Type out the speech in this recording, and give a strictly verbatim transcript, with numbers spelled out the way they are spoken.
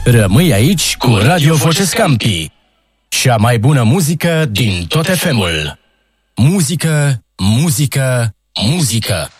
Rămâi aici cu Radio Voce Scampi. Cea mai bună muzică din tot F M-ul. Muzică, muzică, muzică.